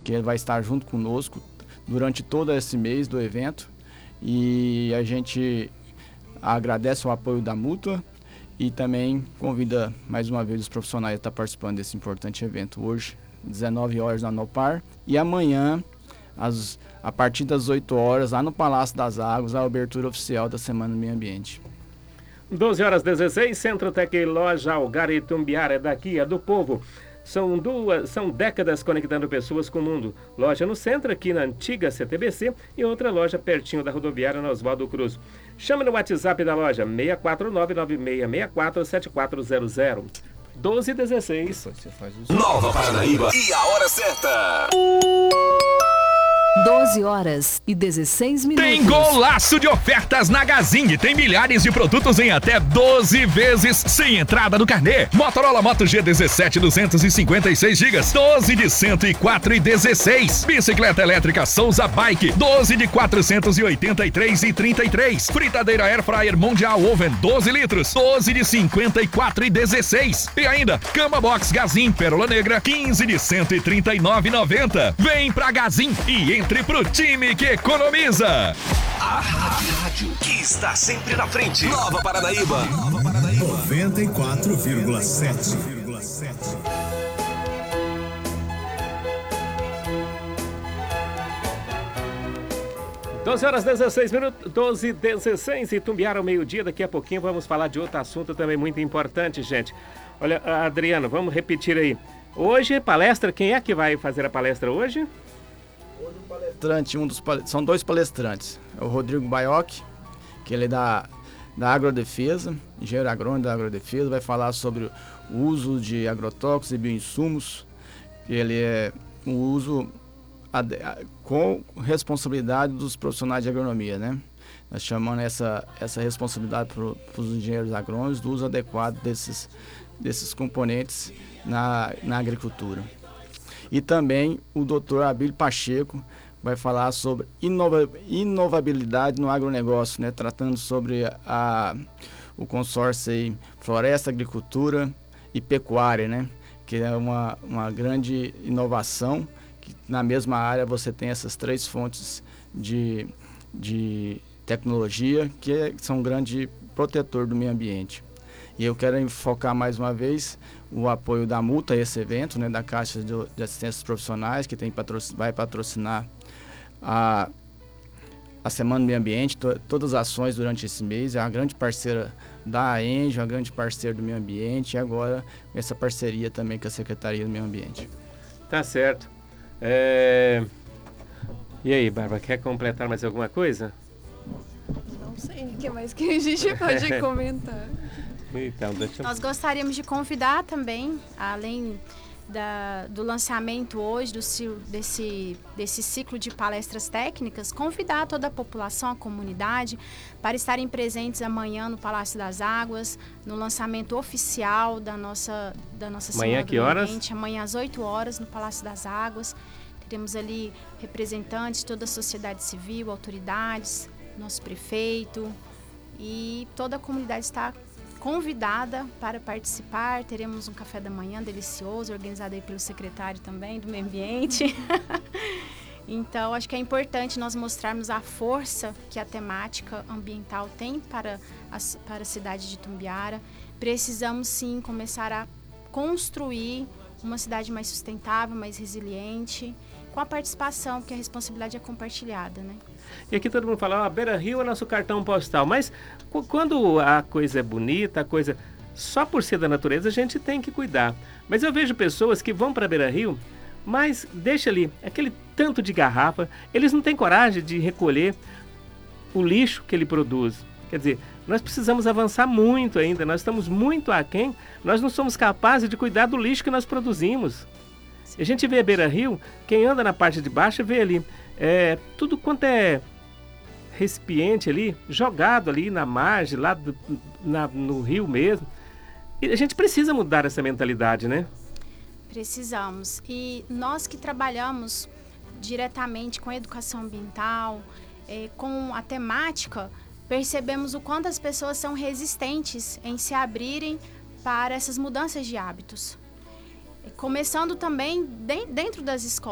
que vai estar junto conosco durante todo esse mês do evento. E a gente agradece o apoio da Mútua e também convida mais uma vez os profissionais a estar participando desse importante evento. Hoje, 19 horas na Nopar, e amanhã, a partir das 8 horas, lá no Palácio das Águas, a abertura oficial da Semana do Meio Ambiente. 12h16, Centro-Tec Loja Algar e Itumbiara, daqui é do povo. São décadas conectando pessoas com o mundo. Loja no centro, aqui na antiga CTBC, e outra loja pertinho da rodoviária, na Oswaldo Cruz. Chame no WhatsApp da loja, 649-9664-7400. 12h16. Nova Paranaíba e a hora certa. 12h16. Tem golaço de ofertas na Gazin. Tem milhares de produtos em até 12 vezes sem entrada no carnê. Motorola Moto G17 256 GB, 12 de 104,16. Bicicleta elétrica Souza Bike, 12 de 483,33. Fritadeira Air Fryer Mundial Oven, 12 litros, 12 de 54,16. E ainda, Cama Box Gazin Pérola Negra, 15 de 139,90. Vem pra Gazin e entre pro time que economiza. A rádio que está sempre na frente. Nova Paranaíba. 94,7. 12h16, 12h16, Itumbiara ao meio-dia. Daqui a pouquinho vamos falar de outro assunto também muito importante, gente. Olha, Adriano, vamos repetir aí. Hoje, palestra, quem é que vai fazer a palestra hoje? Hoje um palestrante, são dois palestrantes. É o Rodrigo Baioc, que ele é da Agrodefesa, engenheiro agrônomo da Agrodefesa, vai falar sobre o uso de agrotóxicos e bioinsumos. Ele é um uso com responsabilidade dos profissionais de agronomia, né? Nós chamamos essa responsabilidade para os engenheiros agrônomos do uso adequado desses componentes na agricultura. E também o Dr. Abílio Pacheco vai falar sobre inovabilidade no agronegócio, né? Tratando sobre o consórcio aí, floresta, agricultura e pecuária, né? Que é uma grande inovação, que na mesma área você tem essas três fontes de tecnologia que são um grande protetor do meio ambiente. E eu quero focar mais uma vez o apoio da Multa a esse evento, né, da Caixa de Assistências Profissionais, que vai patrocinar a Semana do Meio Ambiente, todas as ações durante esse mês. É uma grande parceira da AENGE, uma grande parceira do meio ambiente, e agora essa parceria também com a Secretaria do Meio Ambiente. Tá certo. E aí, Bárbara, quer completar mais alguma coisa? Não sei, o que mais que a gente pode comentar? Então, Nós gostaríamos de convidar também, além do lançamento hoje desse ciclo de palestras técnicas, convidar toda a população, a comunidade, para estarem presentes amanhã no Palácio das Águas, no lançamento oficial da nossa Amanhã que horas? Amanhã às 8 horas no Palácio das Águas. Teremos ali representantes de toda a sociedade civil, autoridades, nosso prefeito, e toda a comunidade está convidada para participar. Teremos um café da manhã delicioso, organizado aí pelo secretário também do Meio Ambiente. Então, acho que é importante nós mostrarmos a força que a temática ambiental tem para a cidade de Itumbiara. Precisamos, sim, começar a construir uma cidade mais sustentável, mais resiliente, com a participação, porque a responsabilidade é compartilhada, né? E aqui todo mundo fala, Beira Rio é nosso cartão postal, mas quando a coisa é bonita, só por ser da natureza a gente tem que cuidar. Mas eu vejo pessoas que vão para Beira Rio, mas deixa ali aquele tanto de garrafa, eles não têm coragem de recolher o lixo que ele produz. Quer dizer, nós precisamos avançar muito ainda, nós estamos muito aquém, nós não somos capazes de cuidar do lixo que nós produzimos. A gente vê a Beira Rio, quem anda na parte de baixo vê ali, tudo quanto é recipiente ali, jogado ali na margem, lá no rio mesmo. E a gente precisa mudar essa mentalidade, né? Precisamos. E nós que trabalhamos diretamente com a educação ambiental, com a temática, percebemos o quanto as pessoas são resistentes em se abrirem para essas mudanças de hábitos. Começando também dentro das escolas.